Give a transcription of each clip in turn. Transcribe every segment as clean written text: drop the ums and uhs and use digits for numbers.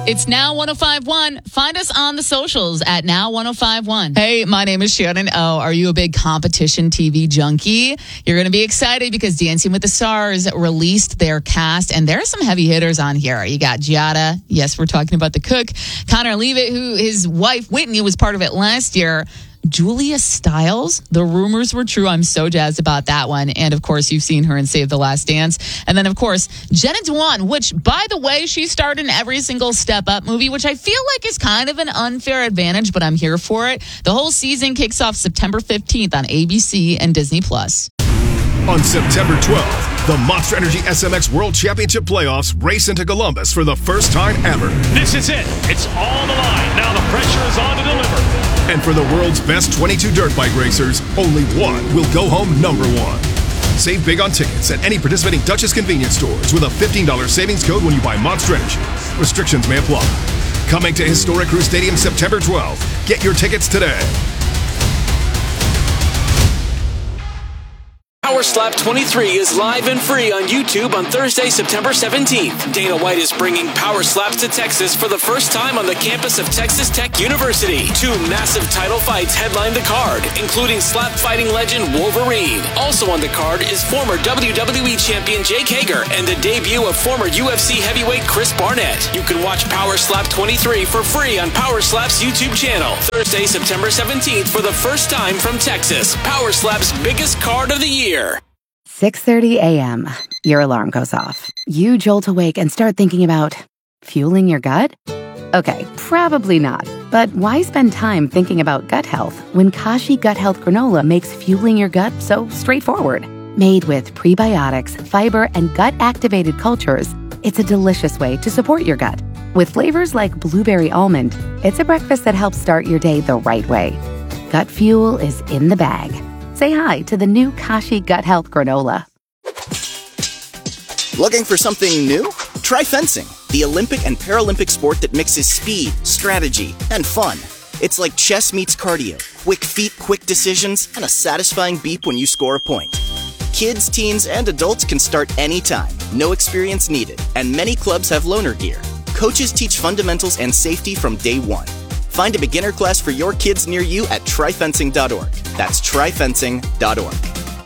It's Now 105.1. Find us on the socials at Now 105.1. Hey, my name is Shannon O. Are you a big competition TV junkie? You're going to be excited because Dancing with the Stars released their cast, and there are some heavy hitters on here. You got Giada. Yes, we're talking about the cook. Connor Leavitt, who his wife Whitney was part of it last year. Julia Stiles, the rumors were true. I'm so jazzed about that one. And of course, you've seen her in Save the Last Dance. And then, of course, Jenna Dewan, which, by the way, she starred in every single Step Up movie, which I feel like is kind of an unfair advantage, but I'm here for it. The whole season kicks off September 15th on ABC and Disney+. On September 12th, the Monster Energy SMX World Championship Playoffs race into Columbus for the first time ever. This is it. It's all on the line. Now the pressure is on to deliver. And for the world's best 22 dirt bike racers, only one will go home number one. Save big on tickets at any participating Duchess convenience stores with a $15 savings code when you buy Monster Energy. Restrictions may apply. Coming to Historic Crew Stadium September 12th. Get your tickets today. Power Slap 23 is live and free on YouTube on Thursday, September 17th. Dana White is bringing Power Slaps to Texas for the first time on the campus of Texas Tech University. Two massive title fights headline the card, including slap fighting legend Wolverine. Also on the card is former WWE champion Jake Hager and the debut of former UFC heavyweight Chris Barnett. You can watch Power Slap 23 for free on Power Slap's YouTube channel. Thursday, September 17th for the first time from Texas. Power Slap's biggest card of the year. 6:30 a.m. Your alarm goes off. You jolt awake and start thinking about fueling your gut? Okay, probably not. But why spend time thinking about gut health when Kashi Gut Health Granola makes fueling your gut so straightforward? Made with prebiotics, fiber, and gut-activated cultures, it's a delicious way to support your gut. With flavors like blueberry almond, it's a breakfast that helps start your day the right way. Gut fuel is in the bag. Say hi to the new Kashi Gut Health Granola. Looking for something new? Try fencing, the Olympic and Paralympic sport that mixes speed, strategy, and fun. It's like chess meets cardio, quick feet, quick decisions, and a satisfying beep when you score a point. Kids, teens, and adults can start anytime, no experience needed, and many clubs have loaner gear. Coaches teach fundamentals and safety from day one. Find a beginner class for your kids near you at tryfencing.org. That's tryfencing.org.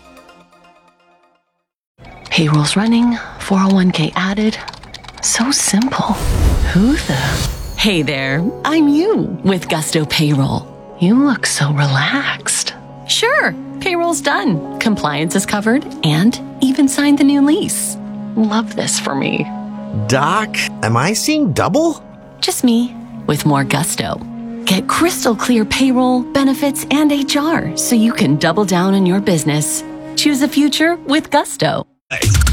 Payroll's running, 401k added. So simple. Who the? Hey there, I'm you with Gusto Payroll. You look so relaxed. Sure, payroll's done. Compliance is covered and even signed the new lease. Love this for me. Doc, am I seeing double? Just me with more gusto. Get crystal clear payroll, benefits, and HR so you can double down on your business. Choose a future with Gusto.